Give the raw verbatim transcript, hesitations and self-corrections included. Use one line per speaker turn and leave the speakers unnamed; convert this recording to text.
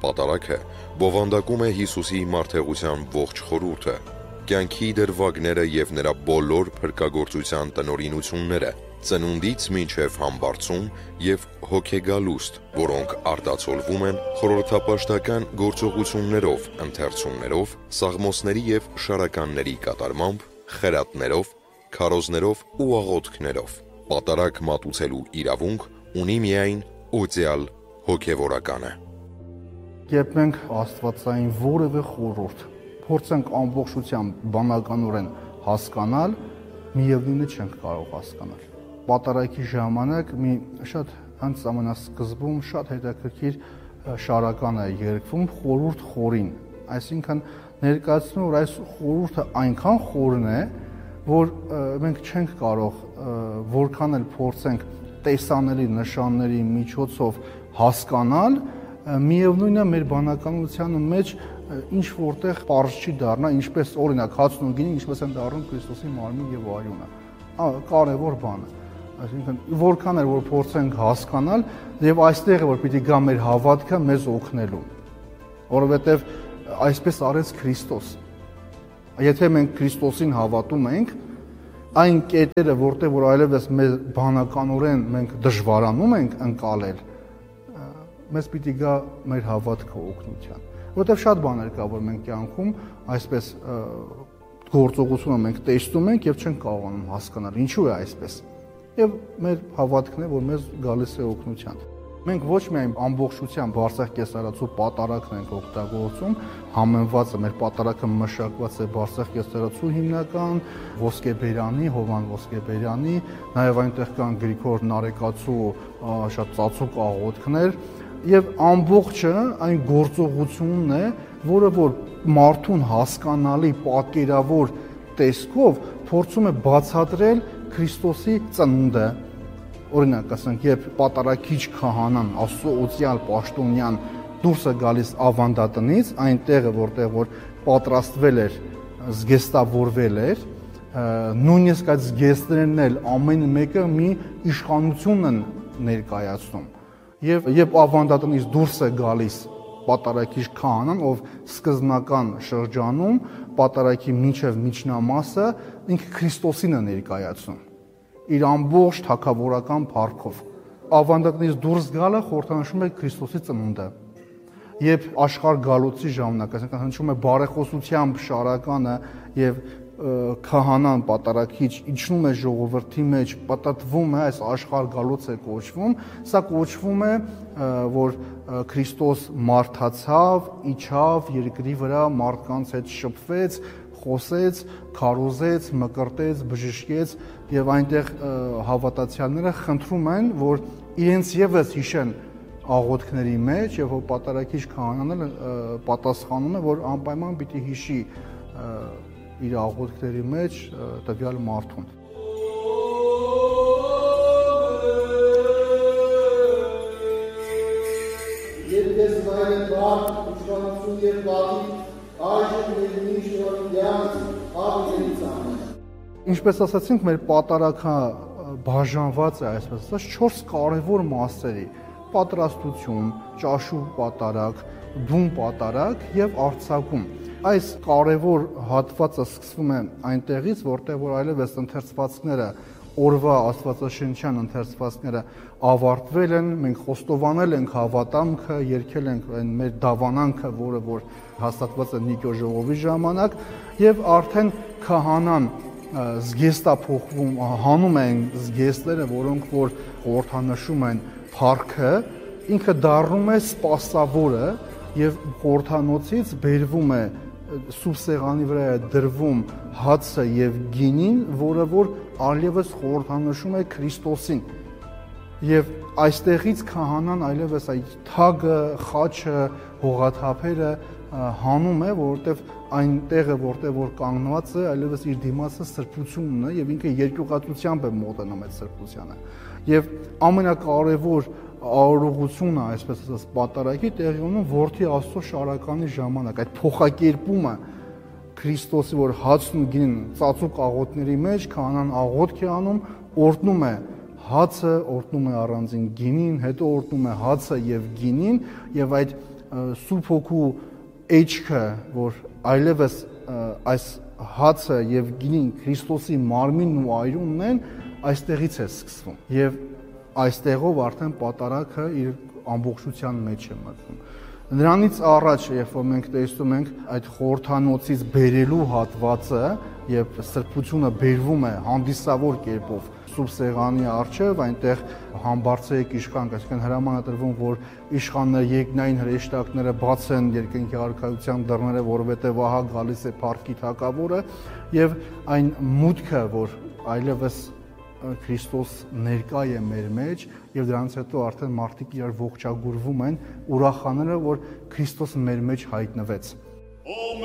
Պատարագը բովանդակում է Հիսուսի մարդեղության ողջ խորհուրդը, կյանքի դրվագները և նրա բոլոր փրկագործության տնօրինությունները, ծնունդից մինչև համբարձում և հոգեգալուստ, որոնք արտացոլվում են խորհրդապաշտական գործողություններով, ընթերցումներով, սաղմոսների և շարականների կատարմամբ, խրատներով, քարոզներով ու աղոթքներով։ Պատարագ մատուցելու իրավունք ունի միայն օծյալ հոգևորականը։
Երբ մենք աստվածային որևէ խորհուրդ փորձենք ամբողջությամբ բանականորեն հասկանալ, միևնույնը չենք կարող հասկանալ։ Պատարագի ժամանակ մի շատ հենց ամենասկզբում շատ հետաքրքիր շարական է երգվում խորհուրդ խորին, այսինքն ներկայացնում որ այս խորհուրդը այնքան խորն է, որ մենք չենք կարող որքան էլ փորձենք տեսանելի նշանների միջոցով հասկանալ, միևնույնն է մեր բանականության մեջ ինչ որտեղ պարզ չի դառնա, ինչպես օրինակ հացն ու գինին ինչպես են դառնում Քրիստոսի մարմին եւ արյունը։ Կարևոր բան է։ Այսինքն որքան էլ որ փորձենք հասկանալ եւ այստեղ է որ պիտի գա մեր հավատքը մեզ օգնելու, որովհետեւ այսպես արեց Քրիստոս։ Եթե մենք Քրիստոսին հավատում ենք, այն կետերը, որտեղ որ այլևս մեր բանականորեն մենք դժվարանում ենք ընկալել, մեզ պիտի գա մեր հավատքը օգնության։ Որովհետև շատ բաներ կա, որ մենք կյանքում այսպես գործողությունը մենք տեսնում ենք եւ չենք կարողանում հասկանալ ինչու է այսպես։ Եվ մեր հավատքն է, որ մեզ գալիս է օգնության։ Մենք ոչ միայն ամբողջությամբ Բարսեղ կեսարացու պատարագն ենք օգտագործում, համեմված է մեր պատարագը մշակված է Բարսեղ կեսարացու հիմնական ոսկեբերանի, Հովան ոսկեբերանի, նաև այնտեղ կան Գրիգոր Նարեկացու շատ ծածուկ աղոթքներ, եւ ամբողջը այն գործողությունն է, որը որ մարդուն հասկանալի պատկերավոր տեսքով փորձում է բացատրել Քրիստոսի ծնունդը։ Օրինակ, ասենք, երբ պատարագիչ քահանան, Աստծո օծյալ պաշտոնյան դուրս է գալիս ավանդատնից, այն տեղը, որտեղ որ պատրաստվել էր, զգեստավորվել էր, նույնիսկ այդ զգեստներն էլ ամեն մեկը մի իշխանություն են ներկայացնում։ Եվ երբ ավանդատնից դուրս է գալիս պատարագիչ քահանան, ով սկզբնական շրջանում պատարագի մինչև միջնամասը ինքը Քրիստոսին է ներկայացնում իր ամբողջ թագավորական փառքով։ Ավանդատնից դուրս գալը խորհրդանշում է Քրիստոսի ծնունդը։ Երբ աշխարհ գալոցի ժամանակ, այսինքն հնչում է բարեխոսությամբ շարականը եւ քահանան պատարագիչ իջնում է ժողովրդի մեջ, պատտվում է, այս աշխարհ գալոց է կոչվում, սա կոչվում է, որ Քրիստոս մարդացավ, իջավ երկրի վրա, մարդկանց հետ շփվեց, խոսեց, քարոզեց, մկրտեց, բժշկեց եւ այնտեղ հավատացյալները խնդրում են, որ իրենց եւս հիշեն աղոթքների մեջ եւ որ պատարագիչ քահանան պատասխանում է, որ անպայման պիտի հիշի իր աղոթքների մեջ տվյալ մարդուն։
Երբ ես վայրեն բար, իշխանություն և բաղի, այժմ մեր միշ որիդյանց աղոթերից ամեն։
Ինչպես ասացինք, մեր պատարագը բաժանված է այսպես ասած չորս կարևոր մասերի՝ պատրաստություն, ճաշու պատարագ, բուն պատարագ եւ արձակում։ Այս կարևոր հատվածը սկսվում է այնտեղից, որտեղ որ այլևս ընթերցվածքները օրվա աստվածաշնչյան ընթերցվածքները ավարտվել են, մենք խոստովանել ենք հավատամքը, երգել ենք այն մեր դավանանքը, որը որ հաստատված է Նիկո ժողովի ժամանակ, եւ արդեն քահանան զգեստափոխվում, հանում են զգեստները, որոնք որ խորհրդանշում են փառքը, ինքը դառնում է սպասավորը եւ խորհրդանոցից բերվում է սուրբ սեղանի վրա է դրվում հացը եւ գինին, որը որ այլևս խորհրդանշում է Քրիստոսին։ Եվ այստեղից քահանան այլևս այդ թագը, խաչը, հողաթափերը հանում է, որովհետեւ այն տեղը, որտեղ որ կանգնված է, այլևս իր դիմացը սրբությունն է եւ ինքը երկյուղածությամբ է մոտենում այդ սրբությանը։ Եվ ամենակարևոր արարողությունը, այսպես ասած, պատարագի տեղի ունում որդի Աստծո շարականի ժամանակ, այդ փոխակերպումը Քրիստոսի, որ հացն ու գինին ծածուկ աղոթների մեջ քահանան աղոթք է անում, օրհնում է հացը, օրհնում է առանձին գինին, հետո օրհնում է հացը եւ գինին եւ այդ Սուրբ Հոգու էջքը, որ այլևս այս հացը եւ գինին Քրիստոսի մարմինն ու այրունն են, այստեղից է սկսվում։ Եվ այստեղով արդեն պատարագը իր ամբողջության մեջ է մտնում։ Նրանից առաջ, երբ որ մենք տեսնում ենք այդ խորհրդանոցից բերելու հատվածը եւ սրբությունը բերվում է հանդիսավոր կերպով Սուրբ Սեղանի առջև, այնտեղ համբարձեկ իշխան, այսինքն հրաման է տրվում, որ իշխանները, երկնային հրեշտակները բացեն երկնքի արքայության դռները, որովհետեւ ահա գալիս է Փառքի Թագավորը եւ այն մուտքը, որ այլևս Քրիստոս ներկա է մեր մեջ եւ դրանից հետո արդեն մարդիկ իրար ողջագուրվում են ուրախանալը, որ Քրիստոս մեր մեջ հայտնվեց։